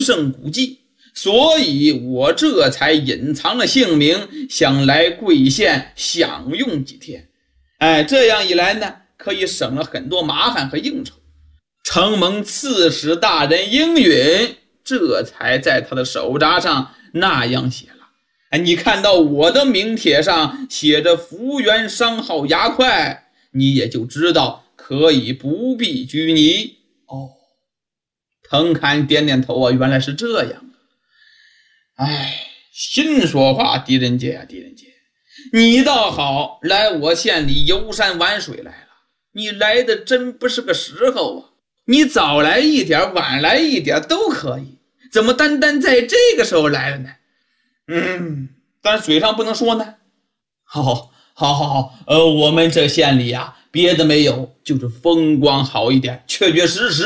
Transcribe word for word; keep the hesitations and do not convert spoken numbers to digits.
胜古迹，所以我这才隐藏了姓名，想来贵县享用几天。哎，这样一来呢，可以省了很多麻烦和应酬。承蒙刺史大人应允，这才在他的手札上那样写了。哎，你看到我的名帖上写着福源商号牙块，你也就知道可以不必拘泥。哦，藤侃点点头啊，原来是这样啊。哎，心说话，狄仁杰啊，狄仁杰，你倒好，来我县里游山玩水来了。你来的真不是个时候啊！你早来一点，晚来一点都可以，怎么单单在这个时候来了呢？嗯，但是嘴上不能说呢。好，好，好，好，呃，我们这县里啊，别的没有，就是风光好一点，确确实实